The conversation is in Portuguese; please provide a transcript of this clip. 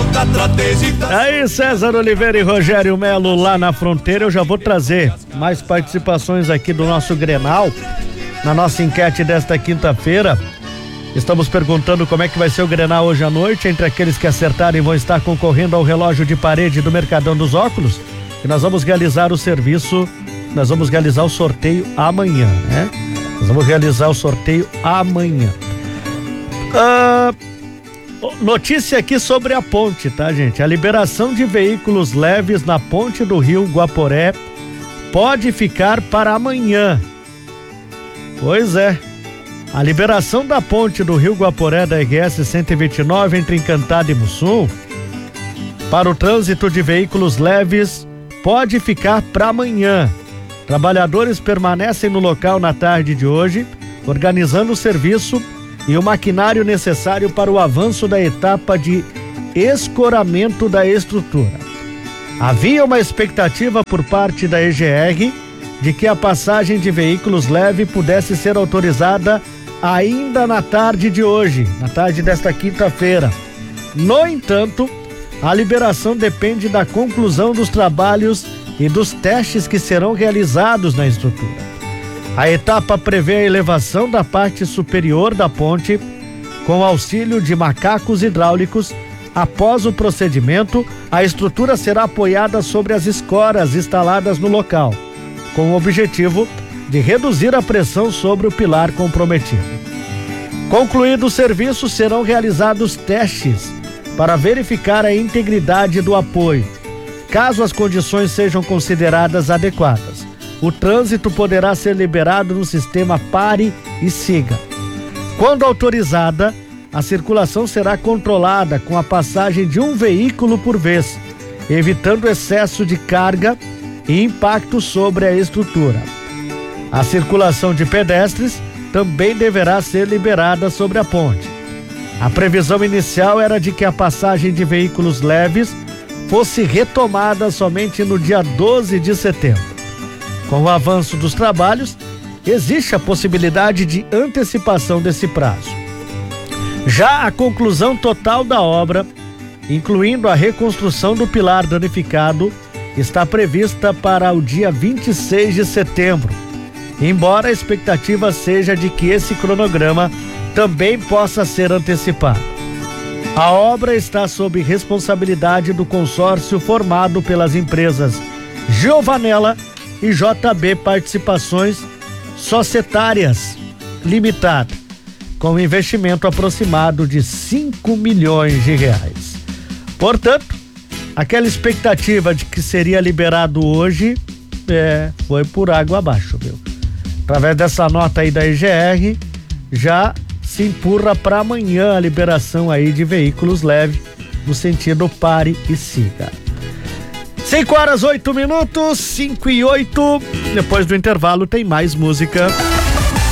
Aí, César Oliveira e Rogério Melo lá na fronteira. Eu já vou trazer mais participações aqui do nosso Grenal na nossa enquete desta quinta-feira. Estamos perguntando como é que vai ser o Grenal hoje à noite. Entre aqueles que acertarem vão estar concorrendo ao relógio de parede do Mercadão dos Óculos, e nós vamos realizar o serviço, nós vamos realizar o sorteio amanhã, né? Nós vamos realizar o sorteio amanhã. Notícia aqui sobre a ponte, tá, gente? A liberação de veículos leves na ponte do Rio Guaporé pode ficar para amanhã. Pois é. A liberação da ponte do Rio Guaporé da RS 129 entre Encantado e Mussum para o trânsito de veículos leves pode ficar para amanhã. Trabalhadores permanecem no local na tarde de hoje, organizando o serviço e o maquinário necessário para o avanço da etapa de escoramento da estrutura. Havia uma expectativa por parte da EGR de que a passagem de veículos leves pudesse ser autorizada ainda na tarde de hoje, na tarde desta quinta-feira. No entanto, a liberação depende da conclusão dos trabalhos e dos testes que serão realizados na estrutura. A etapa prevê a elevação da parte superior da ponte com auxílio de macacos hidráulicos. Após o procedimento, a estrutura será apoiada sobre as escoras instaladas no local, com o objetivo de reduzir a pressão sobre o pilar comprometido. Concluído o serviço, serão realizados testes para verificar a integridade do apoio. Caso as condições sejam consideradas adequadas, o trânsito poderá ser liberado no sistema pare e siga. Quando autorizada, a circulação será controlada com a passagem de um veículo por vez, evitando excesso de carga e impacto sobre a estrutura. A circulação de pedestres também deverá ser liberada sobre a ponte. A previsão inicial era de que a passagem de veículos leves fosse retomada somente no dia 12 de setembro. Com o avanço dos trabalhos, existe a possibilidade de antecipação desse prazo. Já a conclusão total da obra, incluindo a reconstrução do pilar danificado, está prevista para o dia 26 de setembro, embora a expectativa seja de que esse cronograma também possa ser antecipado. A obra está sob responsabilidade do consórcio formado pelas empresas Giovanella e JB Participações Societárias Limitada, com investimento aproximado de 5 milhões de reais. Portanto, aquela expectativa de que seria liberado hoje foi por água abaixo, viu? Através dessa nota aí da EGR, já se empurra para amanhã a liberação aí de veículos leves no sentido pare e siga. 5 horas 8 minutos, 5 e 8. Depois do intervalo tem mais música.